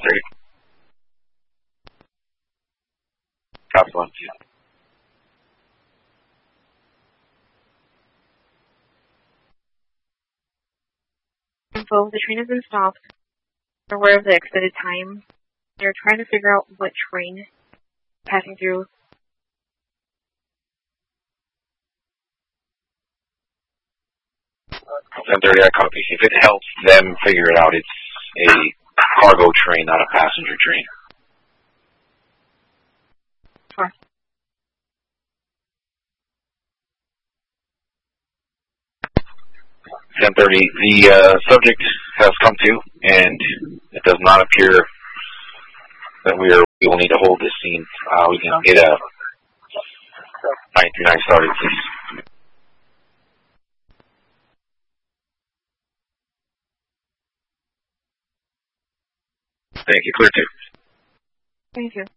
10:30. Copy 1. Info, the train has been stopped. They're aware of the extended time. They're trying to figure out what train passing through. 10:30, I copy. If it helps them figure it out, it's a cargo train, not a passenger train. Sure. The subject has come to, and it does not appear that we will need to hold this scene. We can get a 939 started, please. Thank you. Clear 2. Thank you.